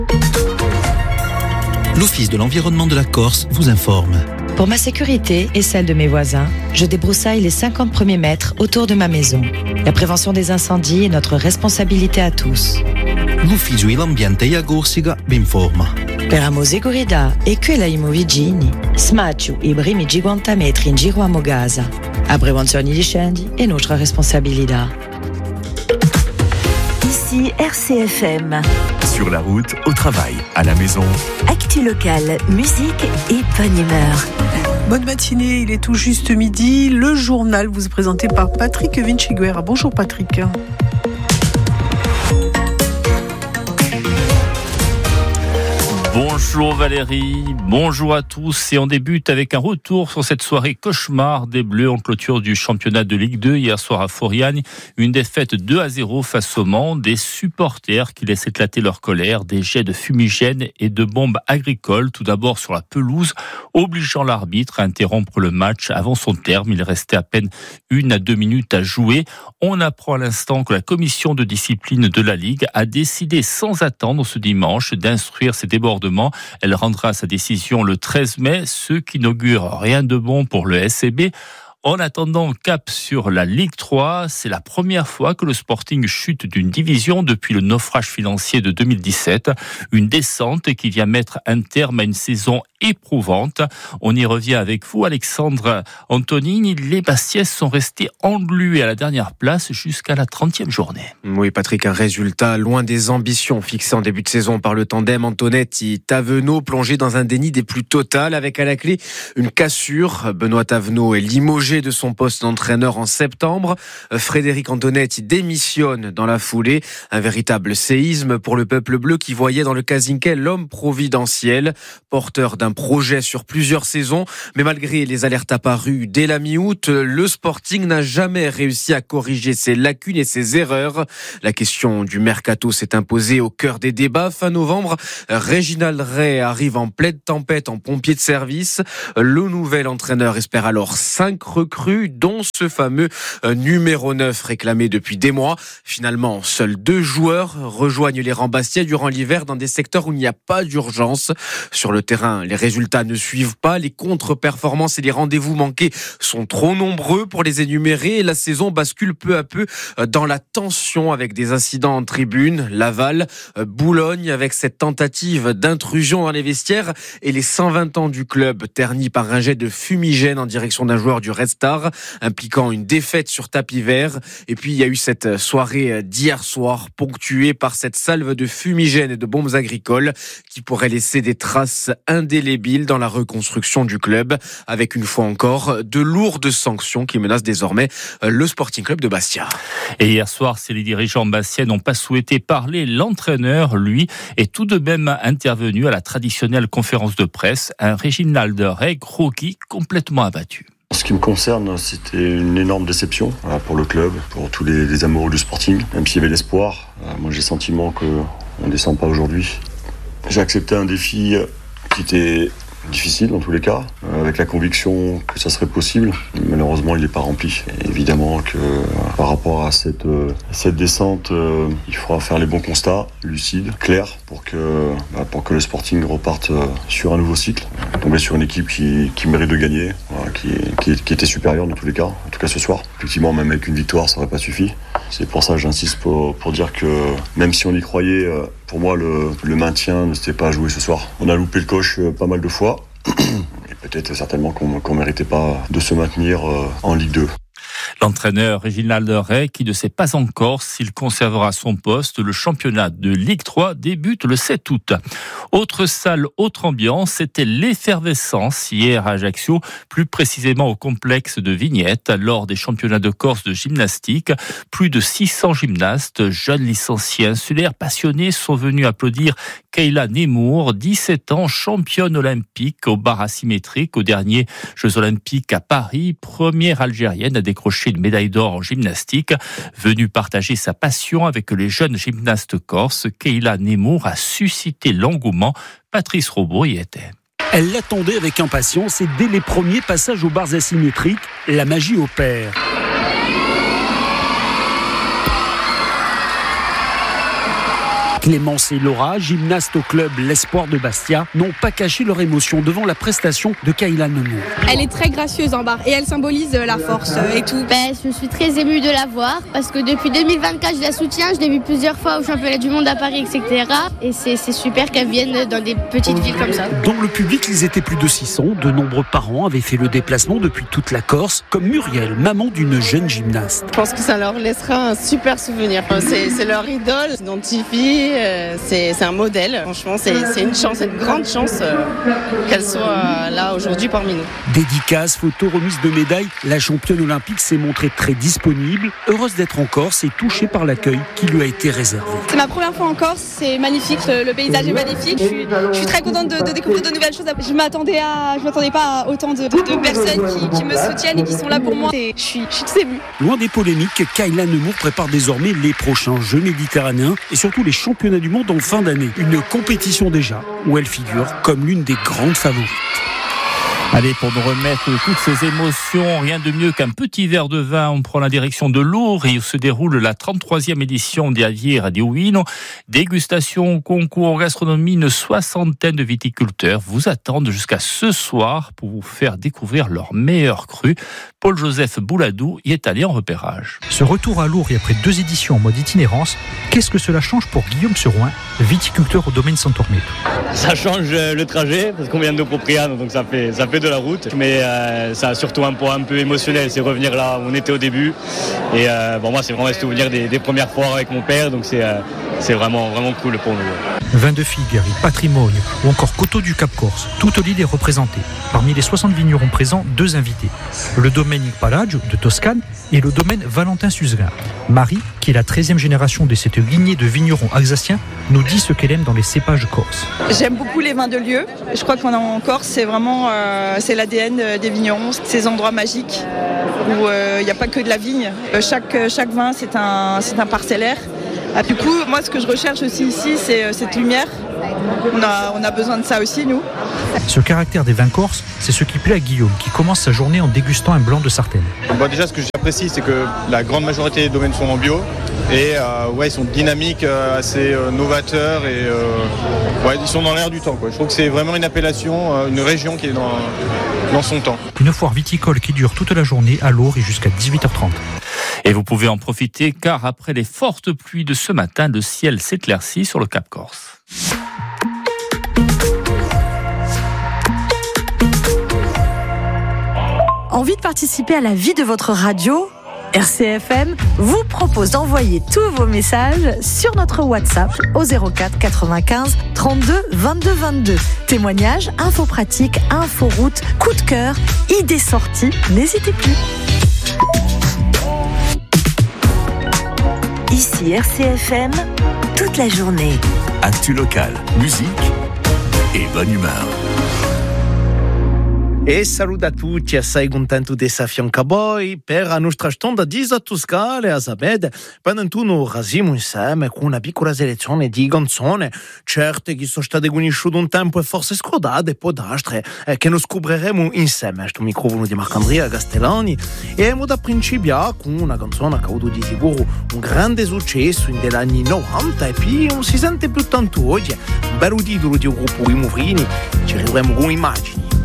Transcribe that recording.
L'Office de l'environnement de la Corse vous informe. Pour ma sécurité et celle de mes voisins, je débroussaille les 50 premiers mètres autour de ma maison. La prévention des incendies est notre responsabilité à tous. L'Ufficio dell'Ambiente e Corsica vi informa. Per amose corrida e quella i vicini, smaccio i primi 50 metri in giro a Mogasa. La prevenzione di incendi è nostra responsabilità. Ici RCFM. Sur la route, au travail, à la maison. Actu locale, musique et bonne humeur. Bonne matinée, il est tout juste midi. Le journal vous est présenté par Patrick Vinciguerra. Bonjour Patrick. Bonjour Valérie, bonjour à tous et on débute avec un retour sur cette soirée cauchemar des Bleus en clôture du championnat de Ligue 2 hier soir à Foriagne. Une défaite 2-0 face au Mans, des supporters qui laissent éclater leur colère, des jets de fumigène et de bombes agricoles, tout d'abord sur la pelouse, obligeant l'arbitre à interrompre le match avant son terme. Il restait à peine 1 à 2 minutes à jouer. On apprend à l'instant que la commission de discipline de la Ligue a décidé sans attendre ce dimanche d'instruire ces débordements. Elle rendra sa décision le 13 mai, ce qui n'augure rien de bon pour le SCB. En attendant, cap sur la Ligue 3, c'est la première fois que le Sporting chute d'une division depuis le naufrage financier de 2017. Une descente qui vient mettre un terme à une saison éprouvante. On y revient avec vous, Alexandre Antonini. Les Bastiais sont restés englués à la dernière place jusqu'à la 30e journée. Oui, Patrick, un résultat loin des ambitions fixées en début de saison par le tandem Antonetti-Tavenot, plongé dans un déni des plus totales, avec à la clé une cassure. Benoît Tavenot est limogé de son poste d'entraîneur en septembre. Frédéric Antonetti démissionne dans la foulée. Un véritable séisme pour le peuple bleu qui voyait dans le Casinquet l'homme providentiel, porteur d'un projet sur plusieurs saisons. Mais malgré les alertes apparues dès la mi-août, le Sporting n'a jamais réussi à corriger ses lacunes et ses erreurs. La question du mercato s'est imposée au cœur des débats. Fin novembre, Réginald Ray arrive en pleine tempête en pompier de service. Le nouvel entraîneur espère alors 5 recrues, dont ce fameux numéro 9 réclamé depuis des mois. Finalement, seuls 2 joueurs rejoignent les rangs bastiais durant l'hiver dans des secteurs où il n'y a pas d'urgence. Sur le terrain, les résultats ne suivent pas, les contre-performances et les rendez-vous manqués sont trop nombreux pour les énumérer et la saison bascule peu à peu dans la tension avec des incidents en tribune. Laval, Boulogne avec cette tentative d'intrusion dans les vestiaires et les 120 ans du club ternis par un jet de fumigène en direction d'un joueur du Red Star, impliquant une défaite sur tapis vert. Et puis il y a eu cette soirée d'hier soir ponctuée par cette salve de fumigène et de bombes agricoles qui pourrait laisser des traces indélébiles dans la reconstruction du club, avec une fois encore de lourdes sanctions qui menacent désormais le Sporting Club de Bastia. Et hier soir, si les dirigeants bastiais n'ont pas souhaité parler, l'entraîneur, lui, est tout de même intervenu à la traditionnelle conférence de presse. Un Réginald Ray groggy, complètement abattu. En ce qui me concerne, c'était une énorme déception pour le club, pour tous les amoureux du Sporting. Même s'il y avait l'espoir, moi j'ai le sentiment qu'on ne descend pas aujourd'hui. J'ai accepté un défi qui était difficile dans tous les cas, avec la conviction que ça serait possible. Malheureusement, il n'est pas rempli. Et évidemment que par rapport à cette descente, il faudra faire les bons constats, lucides, clairs, pour que le Sporting reparte sur un nouveau cycle. Tomber sur une équipe qui mérite de gagner, qui était supérieure dans tous les cas, en tout cas ce soir. Effectivement, même avec une victoire, ça n'aurait pas suffi. C'est pour ça que j'insiste pour dire que même si on y croyait, pour moi, le maintien ne s'était pas à jouer ce soir. On a loupé le coche pas mal de fois. Et peut-être certainement qu'on ne méritait pas de se maintenir en Ligue 2. L'entraîneur Réginald Ray qui ne sait pas encore s'il conservera son poste. Le championnat de Ligue 3 débute le 7 août. Autre salle, autre ambiance, c'était l'effervescence hier à Ajaccio, plus précisément au complexe de Vignette, lors des championnats de Corse de gymnastique. Plus de 600 gymnastes, jeunes licenciés insulaires, passionnés, sont venus applaudir Kayla Nemour, 17 ans, championne olympique au bar asymétrique aux derniers Jeux olympiques à Paris, première algérienne à décrocher une médaille d'or en gymnastique. Venue partager sa passion avec les jeunes gymnastes corses, Kayla Nemour a suscité l'engouement. Patrice Robot y était. Elle l'attendait avec impatience et dès les premiers passages aux barres asymétriques, la magie opère. Clémence et Laura, gymnastes au club L'Espoir de Bastia, n'ont pas caché leur émotion devant la prestation de Kayla Nemours. Elle est très gracieuse en barre et elle symbolise la force et tout. Je suis très émue de la voir parce que depuis 2024 je la soutiens, je l'ai vue plusieurs fois au championnat du monde à Paris, etc. Et c'est super qu'elle vienne dans des petites villes comme ça. Dans le public, ils étaient plus de 600. De nombreux parents avaient fait le déplacement depuis toute la Corse, comme Muriel, maman d'une jeune gymnaste. Je pense que ça leur laissera un super souvenir. C'est leur idole, ils s'identifient, c'est un modèle. Franchement, c'est une chance, une grande chance qu'elle soit là aujourd'hui parmi nous. Dédicace, photo, remise de médailles, la championne olympique s'est montrée très disponible, heureuse d'être en Corse et touchée par l'accueil qui lui a été réservé. C'est ma première fois en Corse, c'est magnifique, le paysage est magnifique. Je suis très contente de découvrir de nouvelles choses. Je m'attendais pas à autant de personnes qui me soutiennent et qui sont là pour moi. Et je suis très émue. Loin des polémiques, Kayla Nemours prépare désormais les prochains Jeux méditerranéens et surtout les championnats du monde en fin d'année. Une compétition déjà où elle figure comme l'une des grandes favorites. Allez, pour nous remettre toutes ces émotions, rien de mieux qu'un petit verre de vin. On prend la direction de Lourdes et où se déroule la 33e édition des Aviera di Uino. Dégustation, concours, gastronomie, une soixantaine de viticulteurs vous attendent jusqu'à ce soir pour vous faire découvrir leurs meilleurs crus. Paul-Joseph Bouladou y est allé en repérage. Ce retour à Lourdes et après 2 éditions en mode itinérance, qu'est-ce que cela change pour Guillaume Serouin, viticulteur au domaine Santormeto? Ça change le trajet parce qu'on vient de Propriano, donc ça fait de la route, mais ça a surtout un poids un peu émotionnel, c'est revenir là où on était au début. Et moi, c'est vraiment le souvenir des premières foires avec mon père, donc c'est vraiment cool pour nous. Vin de Figuerie, Patrimoine ou encore Coteau du Cap Corse, toute l'île est représentée. Parmi les 60 vignerons présents, 2 invités. Le domaine Palaggio de Toscane et le domaine Valentin Suzerain. Marie, qui est la 13e génération de cette lignée de vignerons alsaciens, nous dit ce qu'elle aime dans les cépages corses. J'aime beaucoup les vins de lieu. Je crois qu'en Corse, c'est vraiment c'est l'ADN des vignerons, ces endroits magiques où il n'y a pas que de la vigne. Chaque vin, c'est un parcellaire. Du coup, moi, ce que je recherche aussi ici, c'est cette lumière. On a besoin de ça aussi, nous. Ce caractère des vins corses, c'est ce qui plaît à Guillaume, qui commence sa journée en dégustant un blanc de Sartène. Déjà, ce que j'apprécie, c'est que la grande majorité des domaines sont en bio. Et ils sont dynamiques, assez novateurs et ils sont dans l'air du temps. Je trouve que c'est vraiment une appellation, une région qui est dans son temps. Une foire viticole qui dure toute la journée à Lourdes et jusqu'à 18h30. Et vous pouvez en profiter car après les fortes pluies de ce matin, le ciel s'éclaircit sur le Cap Corse. Envie de participer à la vie de votre radio ? RCFM vous propose d'envoyer tous vos messages sur notre WhatsApp au 04 95 32 22 22. Témoignages, infos pratiques, infos routes, coup de cœur, idées sorties, n'hésitez plus. Ici RCFM, toute la journée. Actu locale, musique et bonne humeur. E saluto a tutti, assai contento di essere a fianco a voi per la nostra stonda di Tuscale a sapere, penantuno rasiamo insieme con una piccola selezione di canzoni, certe che sono state conosciute un tempo e forse scordate, e poi altre che noi scopriremo insieme. Questo microfono di Marcandrea Castellani e da principiare con una canzone che ha avuto di sicuro un grande successo negli anni 90 e poi non si sente più tanto oggi. Un bello titolo di un gruppo di Mufrini, ci ritroviamo con immagini.